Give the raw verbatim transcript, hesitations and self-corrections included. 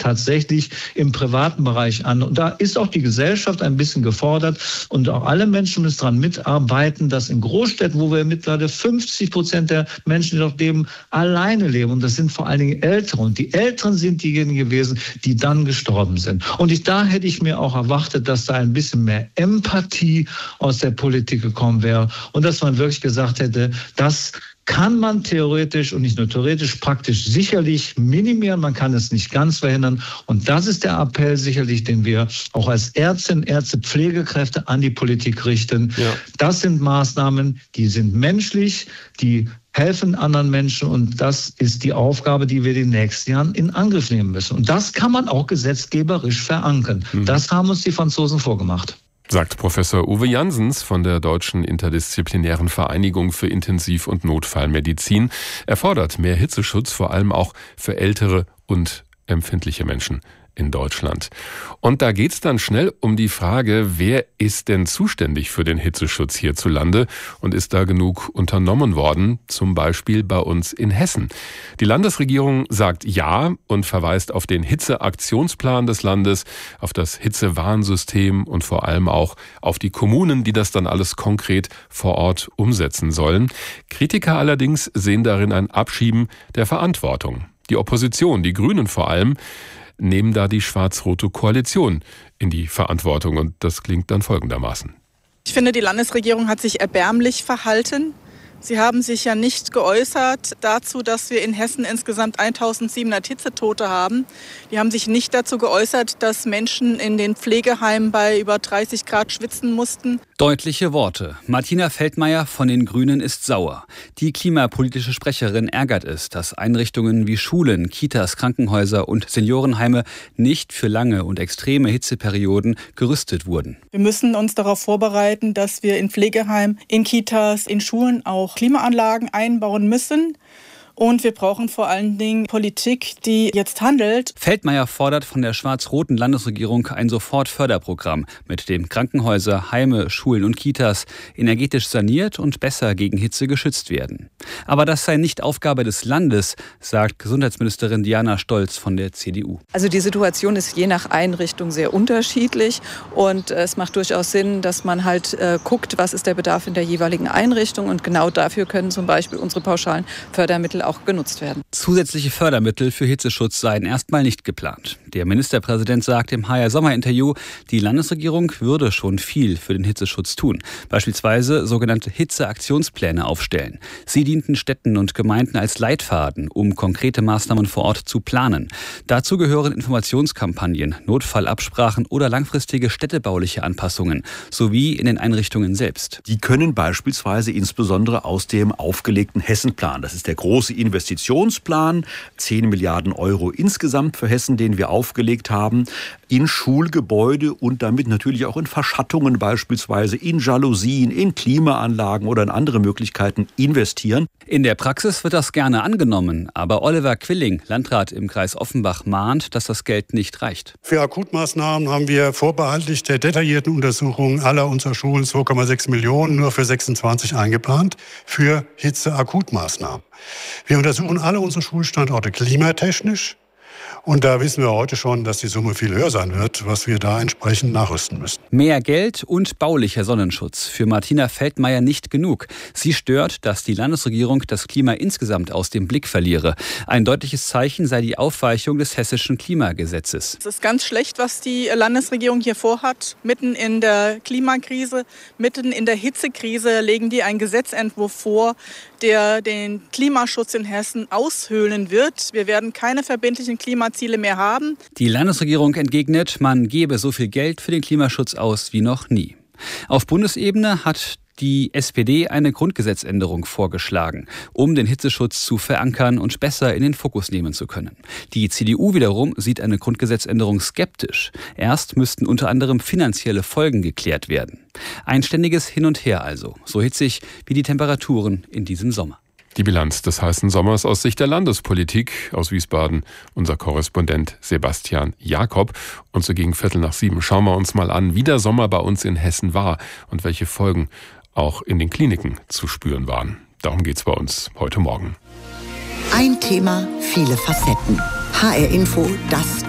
tatsächlich im privaten Bereich an. Und da ist auch die Gesellschaft ein bisschen gefordert und auch alle Menschen müssen daran mitarbeiten, dass in Großstädten, wo wir mittlerweile fünfzig Prozent der Menschen, die dort leben, alleine leben. Und das sind vor allen Dingen Ältere. Und die Älteren sind diejenigen gewesen, die dann gestorben sind. Und ich, da hätte ich mir auch erwartet, dass da ein bisschen mehr Empathie aus der Politik gekommen wäre und dass man wirklich gesagt hätte, das kann man theoretisch und nicht nur theoretisch, praktisch sicherlich minimieren. Man kann es nicht ganz verhindern. Und das ist der Appell sicherlich, den wir auch als Ärztinnen, Ärzte, Pflegekräfte an die Politik richten. Ja. Das sind Maßnahmen, die sind menschlich, die helfen anderen Menschen. Und das ist die Aufgabe, die wir in den nächsten Jahren in Angriff nehmen müssen. Und das kann man auch gesetzgeberisch verankern. Mhm. Das haben uns die Franzosen vorgemacht. Sagt Professor Uwe Janssens von der Deutschen Interdisziplinären Vereinigung für Intensiv- und Notfallmedizin. Er fordert mehr Hitzeschutz, vor allem auch für ältere und empfindliche Menschen in Deutschland. Und da geht's dann schnell um die Frage, wer ist denn zuständig für den Hitzeschutz hierzulande und ist da genug unternommen worden, zum Beispiel bei uns in Hessen? Die Landesregierung sagt ja und verweist auf den Hitzeaktionsplan des Landes, auf das Hitzewarnsystem und vor allem auch auf die Kommunen, die das dann alles konkret vor Ort umsetzen sollen. Kritiker allerdings sehen darin ein Abschieben der Verantwortung. Die Opposition, die Grünen vor allem, nehmen da die schwarz-rote Koalition in die Verantwortung. Und das klingt dann folgendermaßen. Ich finde, die Landesregierung hat sich erbärmlich verhalten. Sie haben sich ja nicht geäußert dazu, dass wir in Hessen insgesamt eintausendsiebenhundert Hitzetote haben. Die haben sich nicht dazu geäußert, dass Menschen in den Pflegeheimen bei über dreißig Grad schwitzen mussten. Deutliche Worte. Martina Feldmayer von den Grünen ist sauer. Die klimapolitische Sprecherin ärgert es, dass Einrichtungen wie Schulen, Kitas, Krankenhäuser und Seniorenheime nicht für lange und extreme Hitzeperioden gerüstet wurden. Wir müssen uns darauf vorbereiten, dass wir in Pflegeheimen, in Kitas, in Schulen auch Klimaanlagen einbauen müssen. Und wir brauchen vor allen Dingen Politik, die jetzt handelt. Feldmayer fordert von der schwarz-roten Landesregierung ein Sofortförderprogramm, mit dem Krankenhäuser, Heime, Schulen und Kitas energetisch saniert und besser gegen Hitze geschützt werden. Aber das sei nicht Aufgabe des Landes, sagt Gesundheitsministerin Diana Stolz von der C D U. Also die Situation ist je nach Einrichtung sehr unterschiedlich und es macht durchaus Sinn, dass man halt äh, guckt, was ist der Bedarf in der jeweiligen Einrichtung, und genau dafür können zum Beispiel unsere pauschalen Fördermittel auch genutzt werden. Zusätzliche Fördermittel für Hitzeschutz seien erstmal nicht geplant. Der Ministerpräsident sagt im H R-Sommer-Interview, die Landesregierung würde schon viel für den Hitzeschutz tun. Beispielsweise sogenannte Hitzeaktionspläne aufstellen. Sie dienten Städten und Gemeinden als Leitfaden, um konkrete Maßnahmen vor Ort zu planen. Dazu gehören Informationskampagnen, Notfallabsprachen oder langfristige städtebauliche Anpassungen, sowie in den Einrichtungen selbst. Die können beispielsweise insbesondere aus dem aufgelegten Hessenplan, das ist der große Investitionsplan, zehn Milliarden Euro insgesamt für Hessen, den wir aufgelegt haben, in Schulgebäude und damit natürlich auch in Verschattungen beispielsweise, in Jalousien, in Klimaanlagen oder in andere Möglichkeiten investieren. In der Praxis wird das gerne angenommen, aber Oliver Quilling, Landrat im Kreis Offenbach, mahnt, dass das Geld nicht reicht. Für Akutmaßnahmen haben wir vorbehaltlich der detaillierten Untersuchung aller unserer Schulen zwei Komma sechs Millionen nur für sechsundzwanzig eingeplant für Hitzeakutmaßnahmen. Wir untersuchen alle unsere Schulstandorte klimatechnisch. Und da wissen wir heute schon, dass die Summe viel höher sein wird, was wir da entsprechend nachrüsten müssen. Mehr Geld und baulicher Sonnenschutz. Für Martina Feldmayer nicht genug. Sie stört, dass die Landesregierung das Klima insgesamt aus dem Blick verliere. Ein deutliches Zeichen sei die Aufweichung des hessischen Klimagesetzes. Es ist ganz schlecht, was die Landesregierung hier vorhat. Mitten in der Klimakrise, mitten in der Hitzekrise legen die einen Gesetzentwurf vor, der den Klimaschutz in Hessen aushöhlen wird. Wir werden keine verbindlichen Klimaziele mehr haben. Die Landesregierung entgegnet, man gebe so viel Geld für den Klimaschutz aus wie noch nie. Auf Bundesebene hat die S P D eine Grundgesetzänderung vorgeschlagen, um den Hitzeschutz zu verankern und besser in den Fokus nehmen zu können. Die C D U wiederum sieht eine Grundgesetzänderung skeptisch. Erst müssten unter anderem finanzielle Folgen geklärt werden. Ein ständiges Hin und Her also, so hitzig wie die Temperaturen in diesem Sommer. Die Bilanz des heißen Sommers aus Sicht der Landespolitik. Aus Wiesbaden unser Korrespondent Sebastian Jakob. Und so gegen Viertel nach sieben schauen wir uns mal an, wie der Sommer bei uns in Hessen war und welche Folgen auch in den Kliniken zu spüren waren. Darum geht's bei uns heute Morgen. Ein Thema, viele Facetten. H R Info, das